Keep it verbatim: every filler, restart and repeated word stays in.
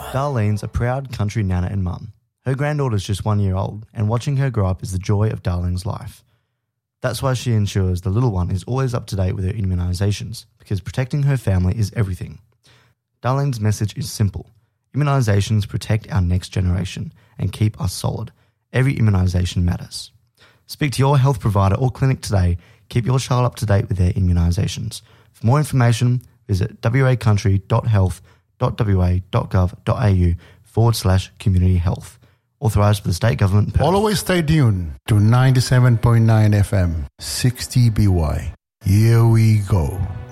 Darlene's a proud country nana and mum. Her granddaughter's just one year old, and watching her grow up is the joy of Darlene's life. That's why she ensures the little one is always up to date with her immunisations, because protecting her family is everything. Darlene's message is simple. Immunisations protect our next generation and keep us solid. Every immunisation matters. Speak to your health provider or clinic today. Keep your child up to date with their immunisations. For more information, visit wacountry.health.wa.gov.au forward slash community health. Authorised by the state government. Perth. Always stay tuned to ninety-seven point nine F M, sixty B Y. Here we go.